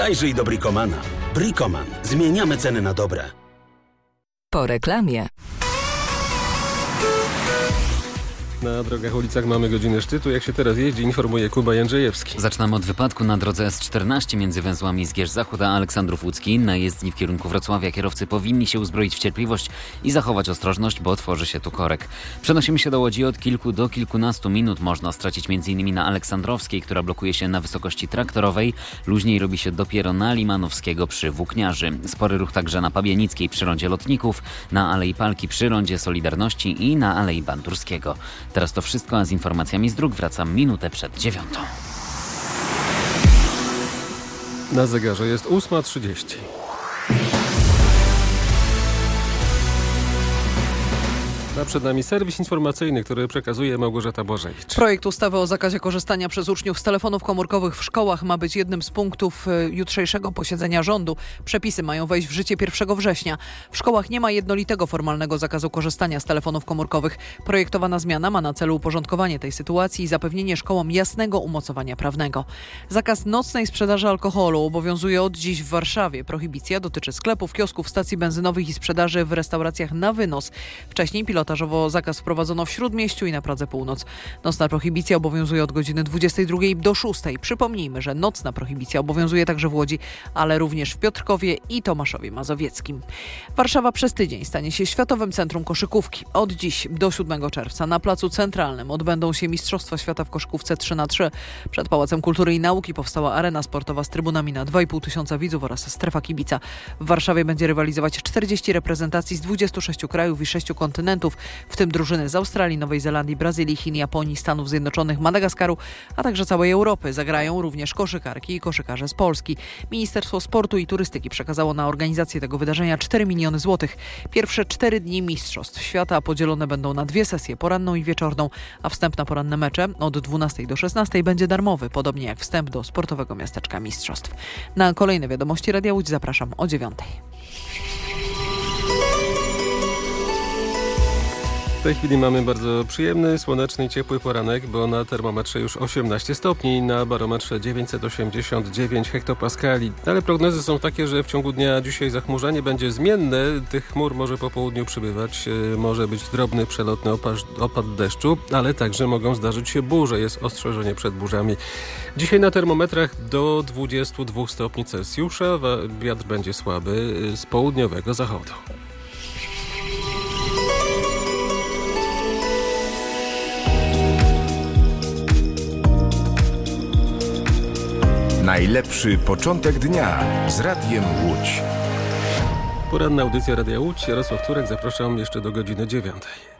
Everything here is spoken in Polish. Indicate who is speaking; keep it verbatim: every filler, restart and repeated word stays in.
Speaker 1: Zajrzyj do Bricomana. Bricoman. Zmieniamy ceny na dobre.
Speaker 2: Po reklamie.
Speaker 3: Na drogach, ulicach mamy godziny szczytu. Jak się teraz jeździ, informuje Kuba Jędrzejewski.
Speaker 4: Zaczynamy od wypadku na drodze S czternaście między węzłami Zgierz-Zachód a Aleksandrów Łódzki. Na jezdni w kierunku Wrocławia kierowcy powinni się uzbroić w cierpliwość i zachować ostrożność, bo tworzy się tu korek. Przenosimy się do Łodzi. Od kilku do kilkunastu minut można stracić m.in. na Aleksandrowskiej, która blokuje się na wysokości traktorowej. Luźniej robi się dopiero na Limanowskiego przy Włókniarzy. Spory ruch także na Pabienickiej przy rondzie Lotników, na Alei Palki przy rondzie Solidarności i na Alei Banturskiego. Teraz to wszystko, a z informacjami z dróg wracam minutę przed dziewiątą.
Speaker 3: Na zegarze jest ósma trzydzieści. A przed nami serwis informacyjny, który przekazuje Małgorzata Błażejewicz.
Speaker 5: Projekt ustawy o zakazie korzystania przez uczniów z telefonów komórkowych w szkołach ma być jednym z punktów jutrzejszego posiedzenia rządu. Przepisy mają wejść w życie pierwszego września. W szkołach nie ma jednolitego formalnego zakazu korzystania z telefonów komórkowych. Projektowana zmiana ma na celu uporządkowanie tej sytuacji i zapewnienie szkołom jasnego umocowania prawnego. Zakaz nocnej sprzedaży alkoholu obowiązuje od dziś w Warszawie. Prohibicja dotyczy sklepów, kiosków, stacji benzynowych i sprzedaży w restauracjach na wynos. Wcześniej pilot Pilotażowo zakaz wprowadzono w Śródmieściu i na Pradze Północ. Nocna prohibicja obowiązuje od godziny dwudziestej drugiej do szóstej. Przypomnijmy, że nocna prohibicja obowiązuje także w Łodzi, ale również w Piotrkowie i Tomaszowie Mazowieckim. Warszawa przez tydzień stanie się Światowym Centrum Koszykówki. Od dziś do siódmego czerwca na Placu Centralnym odbędą się Mistrzostwa Świata w koszykówce trzy na trzy. Przed Pałacem Kultury i Nauki powstała arena sportowa z trybunami na dwa i pół tysiąca widzów oraz strefa kibica. W Warszawie będzie rywalizować czterdzieści reprezentacji z dwudziestu sześciu krajów i sześciu kontynentów, w tym drużyny z Australii, Nowej Zelandii, Brazylii, Chin, Japonii, Stanów Zjednoczonych, Madagaskaru, a także całej Europy. Zagrają również koszykarki i koszykarze z Polski. Ministerstwo Sportu i Turystyki przekazało na organizację tego wydarzenia cztery miliony złotych. Pierwsze cztery dni Mistrzostw Świata podzielone będą na dwie sesje, poranną i wieczorną, a wstęp na poranne mecze od dwunastej do szesnastej będzie darmowy, podobnie jak wstęp do sportowego miasteczka Mistrzostw. Na kolejne wiadomości Radia Łódź zapraszam o dziewiątej.
Speaker 3: W tej chwili mamy bardzo przyjemny, słoneczny i ciepły poranek, bo na termometrze już osiemnaście stopni, na barometrze dziewięćset osiemdziesiąt dziewięć hektopaskali. Ale prognozy są takie, że w ciągu dnia dzisiaj zachmurzenie będzie zmienne. Tych chmur może po południu przybywać, może być drobny, przelotny opad deszczu, ale także mogą zdarzyć się burze. Jest ostrzeżenie przed burzami. Dzisiaj na termometrach do dwudziestu dwóch stopni Celsjusza. Wiatr będzie słaby z południowego zachodu.
Speaker 6: Najlepszy początek dnia z Radiem Łódź.
Speaker 3: Poranna audycja Radia Łódź. Jarosław Turek, zapraszam jeszcze do godziny dziewiątej.